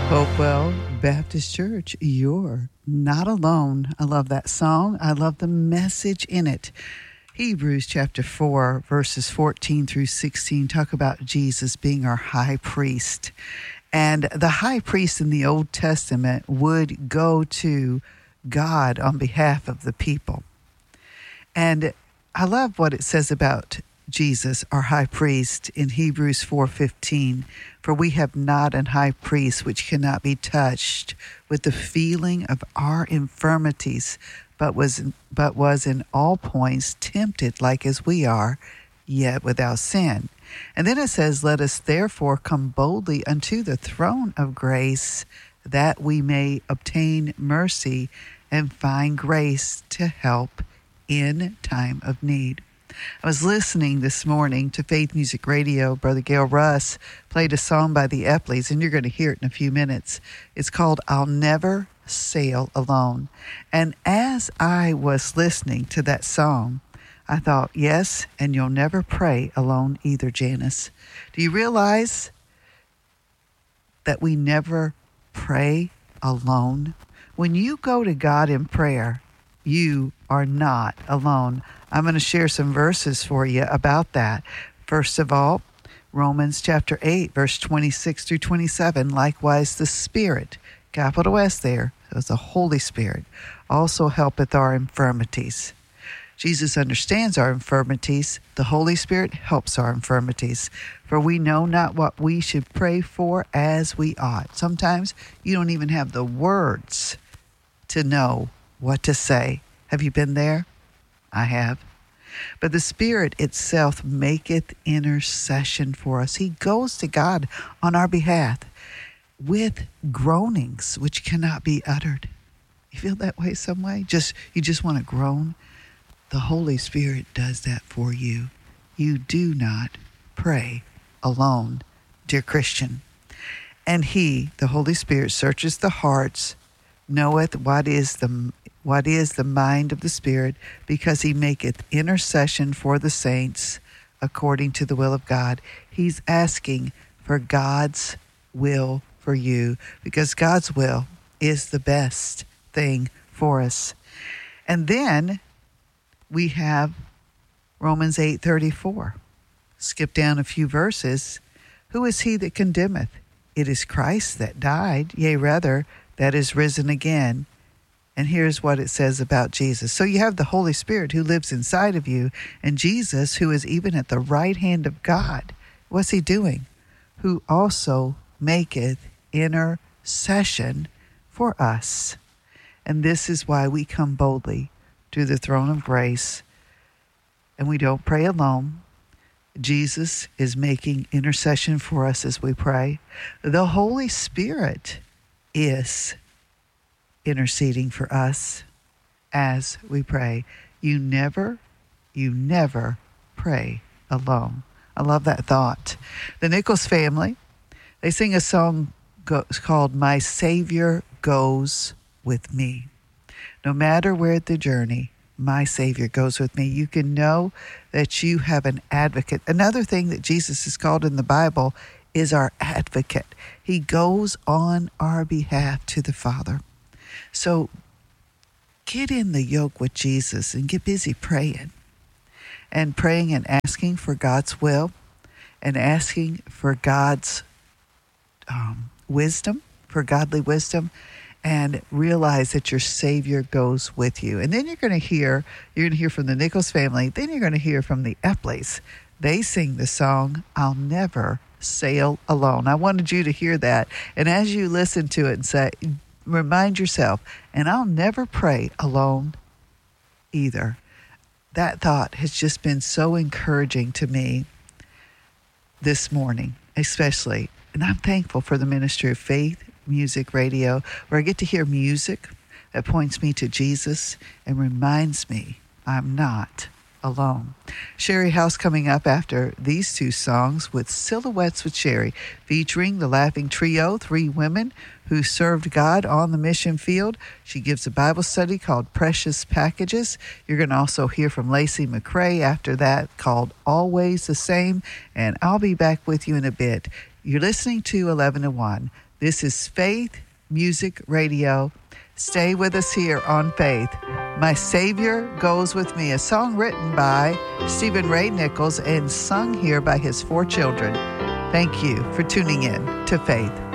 Hopewell Baptist Church, you're not alone. I love that song. I love the message in it. Hebrews chapter 4, verses 14 through 16 talk about Jesus being our high priest. And the high priest in the Old Testament would go to God on behalf of the people. And I love what it says about Jesus, our high priest, in Hebrews 4:15. For we have not an high priest which cannot be touched with the feeling of our infirmities, but was in all points tempted like as we are, yet without sin. And then it says, let us therefore come boldly unto the throne of grace, that we may obtain mercy and find grace to help in time of need. I was listening this morning to Faith Music Radio. Brother Gail Russ played a song by the Epleys, and you're going to hear it in a few minutes. It's called I'll Never Sail Alone. And as I was listening to that song, I thought, yes, and you'll never pray alone either, Janice. Do you realize that we never pray alone? When you go to God in prayer, you are not alone. I'm going to share some verses for you about that. First of all, Romans chapter 8, verse 26 through 27. Likewise, the Spirit, capital S there, so it's the Holy Spirit, also helpeth our infirmities. Jesus understands our infirmities. The Holy Spirit helps our infirmities. For we know not what we should pray for as we ought. Sometimes you don't even have the words to know what to say. Have you been there? I have. But the Spirit itself maketh intercession for us. He goes to God on our behalf with groanings which cannot be uttered. You feel that way some way? You just want to groan? The Holy Spirit does that for you. You do not pray alone, dear Christian. And He, the Holy Spirit, searches the hearts, knoweth what is the mind of the Spirit, because He maketh intercession for the saints according to the will of God. He's asking for God's will for you, because God's will is the best thing for us. And then we have Romans 8:34. Skip down a few verses. Who is he that condemneth? It is Christ that died, yea, rather, that is risen again. And here's what it says about Jesus. So you have the Holy Spirit who lives inside of you, and Jesus, who is even at the right hand of God. What's he doing? Who also maketh intercession for us. And this is why we come boldly to the throne of grace, and we don't pray alone. Jesus is making intercession for us as we pray. The Holy Spirit is interceding for us as we pray. You never pray alone. I love that thought. The Nichols family, they sing a song called My Savior Goes With Me. No matter where the journey, my Savior goes with me. You can know that you have an advocate. Another thing that Jesus is called in the Bible is our advocate. He goes on our behalf to the Father. So get in the yoke with Jesus and get busy praying and asking for God's will and asking for God's wisdom, for godly wisdom, and realize that your Savior goes with you. And then you're going to hear from the Nichols family. Then you're going to hear from the Epleys. They sing the song, I'll Never Sail Alone. I wanted you to hear that. And as you listen to it, and remind yourself, and I'll never pray alone either. That thought has just been so encouraging to me this morning, especially. And I'm thankful for the ministry of Faith Music Radio, where I get to hear music that points me to Jesus and reminds me I'm not alone. Sherry House coming up after these two songs with Silhouettes with Sherry, featuring the Laughing Trio, three women who served God on the mission field. She gives a Bible study called Precious Packages. You're going to also hear from Lacey McRae after that, called Always the Same, and I'll be back with you in a bit. You're listening to 11 to 1, This is Faith Music Radio. Stay with us here on Faith. My Savior Goes With Me, a song written by Stephen Ray Nichols and sung here by his 4 children. Thank you for tuning in to Faith.